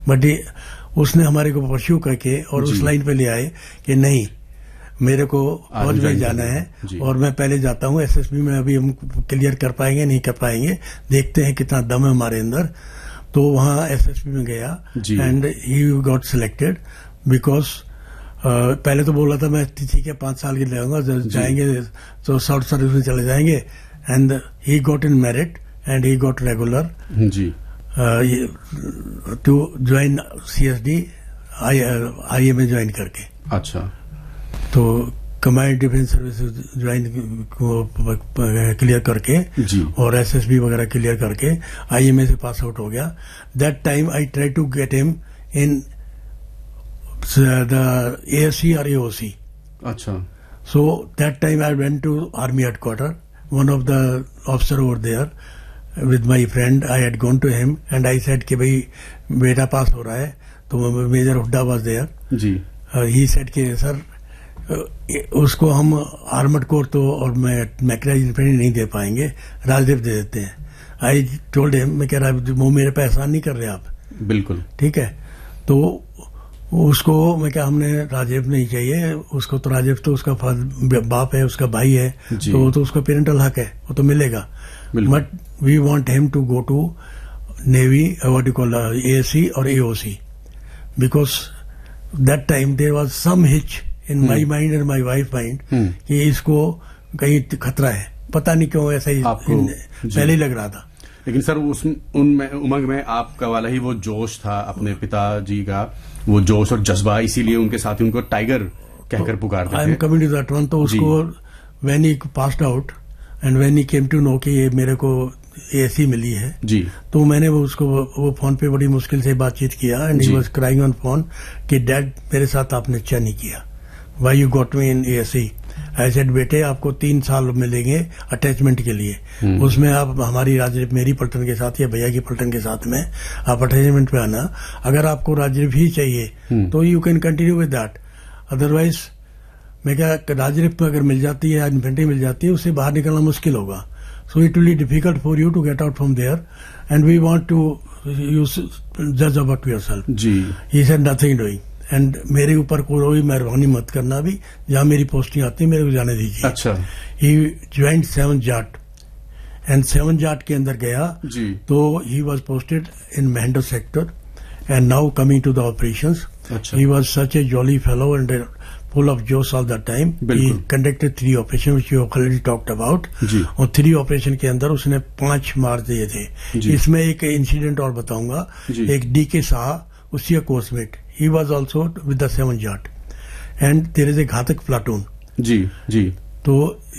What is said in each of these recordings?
But उसने हमारे को परस्यू करके और उस लाइन पे ले आए कि नहीं, मेरे को फौज में जाना है और मैं पहले जाता हूँ एसएसबी में, अभी हम क्लियर कर पाएंगे नहीं कर पाएंगे, देखते हैं कितना दम है हमारे अंदर। तो वहां एसएसबी में गया and he got selected because पहले तो बोला था मैं ठीक है 5 साल के ले आऊंगा, जाएंगे तो शॉर्ट सर्विस में चले जाएंगे, and he got in merit and he got regular to join CSD आईए में ज्वाइन करके। अच्छा, तो command defence services join clear करके और एसएसबी वगैरह क्लियर करके आईएमए से पास आउट हो गया। That time I try to get him in the ASC और एओसी। अच्छा, so that time I went to army headquarter, one of the officer over there with my friend, I had gone to him and I said कि भाई बेटा पास हो रहा है, तो major Hooda was there ji. he said कि sir उसको हम आर्मड कोर तो और मैकेनाइज्ड इन्फेंट्री नहीं दे पाएंगे, राजदीप दे देते हैं। आई टोल्ड हिम, मैं कह रहा वो मेरे पे एहसान नहीं कर रहे आप, बिल्कुल ठीक है। तो उसको मैं क्या, हमने राजीव नहीं चाहिए उसको, तो राजीव तो उसका बाप है, उसका भाई है, तो वो तो उसका पेरेंटल हक है, वो तो मिलेगा। But we want him to go to navy, what you call ASC और AOC, because that time there was some hitch in my mind and my wife mind कि इसको कहीं खतरा है, पता नहीं क्यों ऐसा ही पहले ही लग रहा था। लेकिन सर उनमें उमंग में आपका वाला ही वो जोश था, अपने पिताजी का वो जोश और जज्बा, इसीलिए उनके साथी उनको टाइगर कहकर पुकारते थे। I am coming to that one. तो उसको when he passed out and when he came to know कि ये मेरे को एएससी मिली है जी, तो मैंने वो फोन पे बड़ी मुश्किल से बातचीत किया and he was crying on phone कि डैड मेरे साथ आपने अच्छा नहीं किया, why you got me in ASC. I said बेटे आपको 3 साल मिलेंगे अटैचमेंट के लिए, उसमें आप हमारी राजदीप मेरी पलटन के साथ या भैया की पलटन के साथ में आप अटैचमेंट पे आना, अगर आपको राजदीप ही चाहिए तो you can continue with that, otherwise मैं क्या राजदीप अगर मिल जाती है, इन्फेंट्री मिल जाती है, उससे बाहर निकलना मुश्किल होगा। So it will be difficult for you to get out from there and we want to you जज about yourself. He said nothing doing and मेरे ऊपर कोई मेहरबानी मत करना, भी जहां मेरी पोस्टिंग आती है मेरे को जाने दीजिए। अच्छा, ही ज्वाइंट 7 जाट एंड 7 जाट के अंदर गया तो he was posted in Mahendra sector and now coming to the operations. He was such A jolly fellow and full of josh all that time. He conducted 3 operations which you already talked about. और 3 operation के अंदर उसने 5 मार दिए थे। इसमें एक incident और बताऊंगा, एक डीके शाह उसकी coursemate, he was also with the 7 Jat and there is a घातक platoon. जी। तो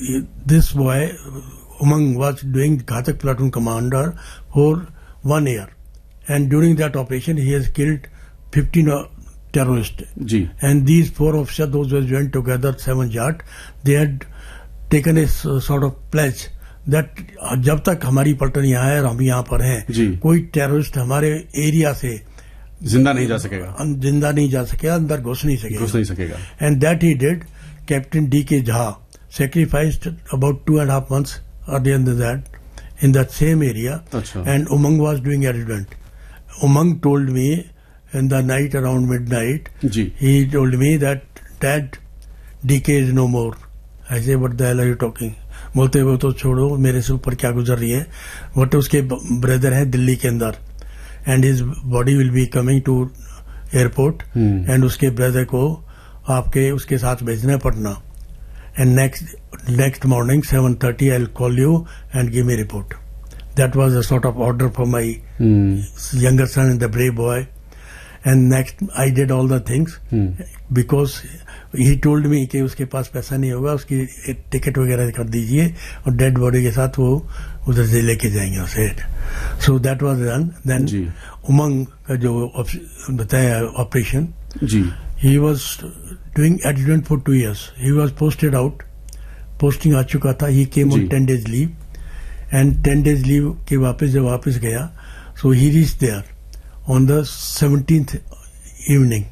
this boy Umang was doing घातक platoon commander for 1 year and during that operation he has killed 15 terrorists. And these 4 officers, those who joined together 7 Jat, they had taken a sort of pledge that जब तक हमारी पलटन यहाँ है और हम यहाँ पर हैं, कोई टेररिस्ट हमारे एरिया से जिंदा नहीं जा सकेगा, अंदर घुस नहीं सकेगा। And that he did. Captain D.K. Jha sacrificed about 2.5 months earlier than that in that same area. And Umang was doing adjutant. Umang told me in the night around midnight, he told me that Dad, DK is no more. I say, what the hell are you talking? बोलते वो तो छोड़ो, मेरे से ऊपर क्या गुजर रही है। बट उसके ब्रदर है दिल्ली के अंदर and his body will be coming to airport and उसके ब्रदर को आपके उसके साथ भेजना है Patna and next morning 7:30 I will call you and give me report. That was a sort of order for my younger sun and the brave boy. And next I did all the things because he told me कि उसके पास पैसा नहीं होगा, उसकी ticket वगैरह कर दीजिए और डेड बॉडी के साथ वो उधर से लेके जाएंगे उसे। So that was done. Then उमंग का जो बताया operation, he was doing adjutant for 2 years. He was posted out, posting आ चुका था। He came on 10 days leave and 10 days leave के जब वापस गया, so he reached there on the 17th evening.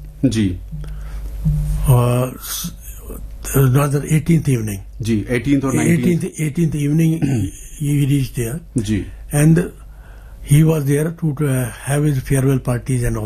Rather 18th evening. 18th or 19th? 18th evening he reached there. And he was there to have his farewell parties and all